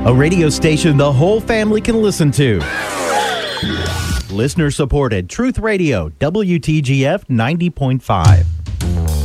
A radio station the whole family can listen to. Listener supported Truth Radio, WTGF 90.5.